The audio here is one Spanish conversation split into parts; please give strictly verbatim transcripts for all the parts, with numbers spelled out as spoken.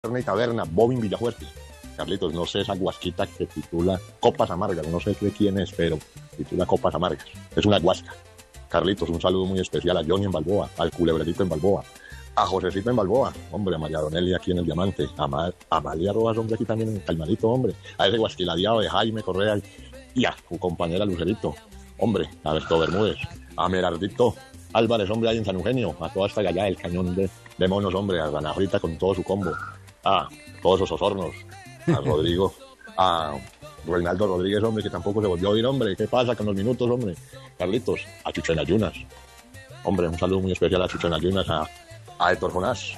y Taberna, Bobin Villafuerte. Carlitos, no sé esa guasquita que titula Copas Amargas, no sé de quién es, pero titula Copas Amargas. Es una guasca. Carlitos, un saludo muy especial a Johnny en Balboa, al Culebrerito en Balboa, a Josecito en Balboa, hombre, a María Donelli aquí en el Diamante, a Ma- Amalia Rojas, hombre, aquí también en Calmadito, hombre, a ese guasquiladeado de Jaime Correa y a su compañera Lucerito, hombre, a Berto Bermúdez, a Merardito Álvarez, hombre, ahí en San Eugenio, a toda esta gallada del cañón de, de monos, hombre, a Rana Frita con todo su combo, a todos esos hornos, a Rodrigo, a Reinaldo Rodríguez, hombre, que tampoco se volvió a oír, hombre, ¿qué pasa con los minutos, hombre? Carlitos, a Chucho en Ayunas, hombre, un saludo muy especial a Chucho en Ayunas, a, a Héctor Jonás,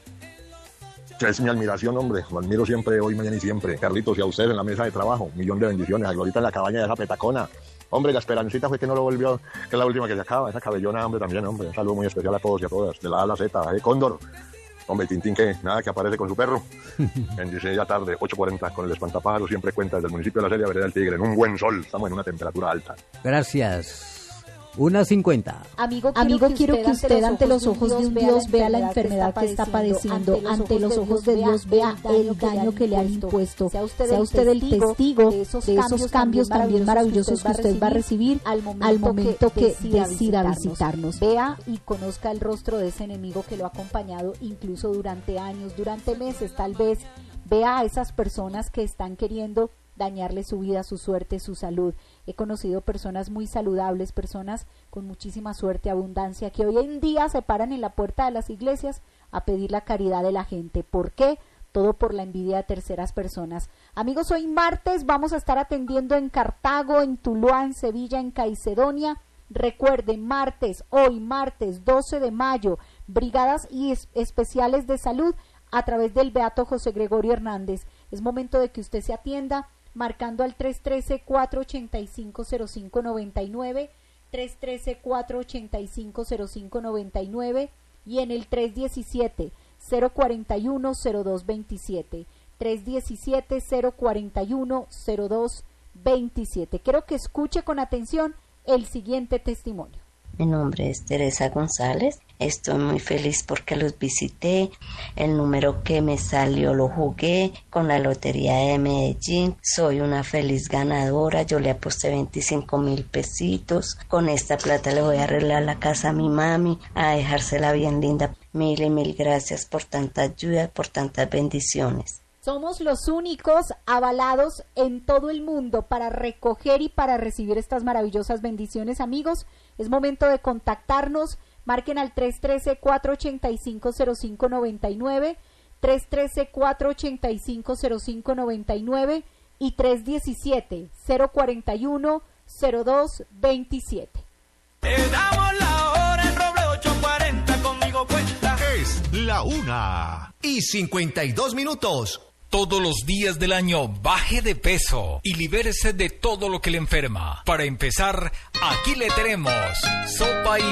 que es mi admiración, hombre, lo admiro siempre, hoy, mañana y siempre. Carlitos, y a usted en la mesa de trabajo, un millón de bendiciones, a Glorita en la cabaña de esa petacona, hombre, la Esperancita fue que no lo volvió, que es la última que se acaba, esa cabellona, hombre, también, hombre, un saludo muy especial a todos y a todas, de la A a la Z, eh, Cóndor, hombre, Tintín, que nada, que aparece con su perro, en dieciséis de la tarde, ocho cuarenta, con el espantapájaro, siempre cuenta desde el municipio de La Celia, Vereda del Tigre, en un buen sol, estamos en una temperatura alta. Gracias. Una cincuenta. Amigo, quiero, Amigo, que, quiero usted que usted ante los ojos de un Dios vea la enfermedad que está padeciendo, padeciendo, ante los ojos de Dios vea el daño que le han impuesto. Sea usted el testigo de esos cambios también maravillosos que usted va a recibir al momento que decida visitarnos. Vea y conozca el rostro de ese enemigo que lo ha acompañado incluso durante años, durante meses tal vez. Vea a esas personas que están queriendo dañarle su vida, su suerte, su salud. He conocido personas muy saludables, personas con muchísima suerte, abundancia, que hoy en día se paran en la puerta de las iglesias a pedir la caridad de la gente. ¿Por qué? Todo por la envidia de terceras personas. Amigos, hoy martes vamos a estar atendiendo en Cartago, en Tuluá, en Sevilla, en Caicedonia. Recuerden, martes, hoy martes doce de mayo, brigadas y es- especiales de salud a través del Beato José Gregorio Hernández. Es momento de que usted se atienda marcando al tres uno tres, cuatro ocho cinco, cero cinco nueve nueve, tres uno tres, cuatro ocho cinco, cero cinco nueve nueve y en el tres uno siete, cero cuatro uno, cero dos dos siete, tres uno siete, cero cuatro uno, cero dos dos siete. Quiero que escuche con atención el siguiente testimonio. Mi nombre es Teresa González, estoy muy feliz porque los visité, el número que me salió lo jugué con la Lotería de Medellín, soy una feliz ganadora, yo le aposté veinticinco mil pesitos, con esta plata le voy a arreglar la casa a mi mami, a dejársela bien linda, mil y mil gracias por tanta ayuda, por tantas bendiciones. Somos los únicos avalados en todo el mundo para recoger y para recibir estas maravillosas bendiciones, amigos. Es momento de contactarnos. Marquen al tres uno tres, cuatro ocho cinco, cero cinco nueve nueve, tres uno tres, cuatro ocho cinco, cero cinco nueve nueve y tres uno siete, cero cuatro uno, cero dos dos siete. Te damos la hora en Roble ocho cuarenta, conmigo cuenta. Es la una y cincuenta y dos minutos. Todos los días del año baje de peso y libérese de todo lo que le enferma. Para empezar, aquí le tenemos sopa y